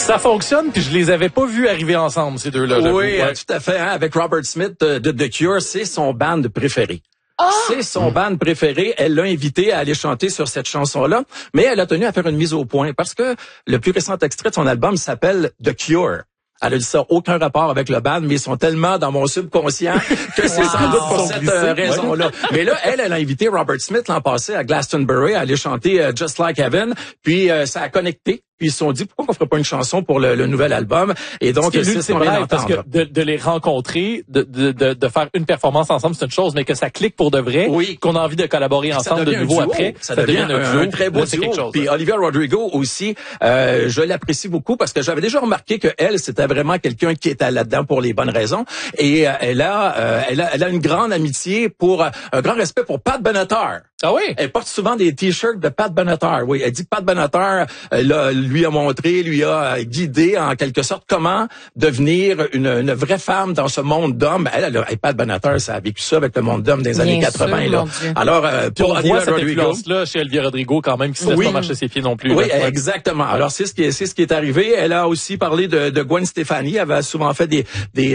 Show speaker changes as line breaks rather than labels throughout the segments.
Ça fonctionne, puis je les avais pas vus arriver ensemble, ces deux-là.
Oui, tout à fait. Hein, avec Robert Smith de The Cure, c'est son band préféré. C'est son band préféré. Elle l'a invité à aller chanter sur cette chanson-là, mais elle a tenu à faire une mise au point parce que le plus récent extrait de son album s'appelle The Cure. Elle a dit ça, aucun rapport avec le band, mais ils sont tellement dans mon subconscient que c'est sans doute pour cette raison-là. Mais là, elle a invité Robert Smith l'an passé à Glastonbury à aller chanter Just Like Heaven, puis ça a connecté. Puis ils se sont dit, pourquoi on ferait pas une chanson pour le nouvel album? Et donc, c'est ce qu'on vient
parce que de les rencontrer, de faire une performance ensemble, c'est une chose, mais que ça clique pour de vrai, qu'on a envie de collaborer ensemble de nouveau après,
ça devient un très beau duo. Puis Olivia Rodrigo aussi, je l'apprécie beaucoup parce que j'avais déjà remarqué que elle, c'était vraiment quelqu'un qui était là-dedans pour les bonnes raisons. Et elle a une grande amitié un grand respect pour Pat Benatar.
Ah oui?
Elle porte souvent des t-shirts de Pat Benatar. Oui, elle dit que Pat Benatar lui a montré, lui a guidé en quelque sorte comment devenir une vraie femme dans ce monde d'hommes. Pat Benatar, ça a vécu ça avec le monde d'hommes des années 80. Là. Alors, pour
Olivia Rodrigo, là chez Olivia Rodrigo quand même qui se laisse pas marcher ses pieds non plus.
Oui, exactement. Alors c'est ce qui est arrivé. Elle a aussi parlé de Gwen Stefani. Elle avait souvent fait des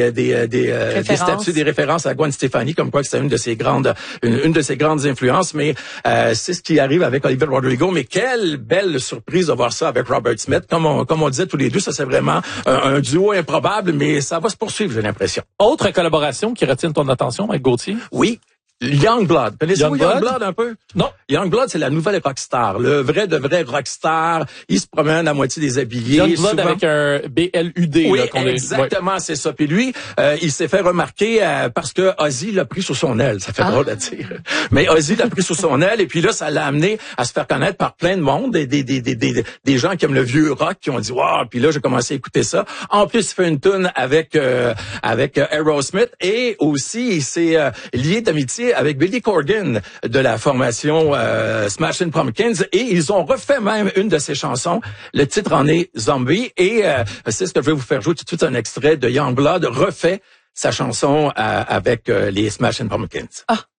statuts, des références à Gwen Stefani, comme quoi que c'était une de ses grandes influences. Mais c'est ce qui arrive avec Olivia Rodrigo. Mais quelle belle surprise de voir ça avec Robert Smith. Comme on disait tous les deux, ça c'est vraiment un duo improbable, mais ça va se poursuivre, j'ai l'impression.
Autre collaboration qui retient ton attention avec Gauthier?
Oui. Youngblood. Connaissez-vous Youngblood un peu?
Non.
Youngblood, c'est la nouvelle rockstar. Le vrai de vrai rockstar. Il se promène à moitié déshabillé.
Youngblood avec un B-L-U-D.
Oui, exactement, c'est ça. Puis lui, il s'est fait remarquer parce que Ozzy l'a pris sous son aile. Ça fait drôle à dire. Mais Ozzy l'a pris sous son aile et puis là, ça l'a amené à se faire connaître par plein de monde. Des gens qui aiment le vieux rock qui ont dit « Wow! » Puis là, j'ai commencé à écouter ça. En plus, il fait une tune avec Aerosmith et aussi, il s'est lié d'amitié avec Billy Corgan de la formation Smashing Pumpkins et ils ont refait même une de ses chansons. Le titre en est Zombie et c'est ce que je vais vous faire jouer tout de suite, un extrait de Youngblood refait sa chanson avec les Smashing Pumpkins.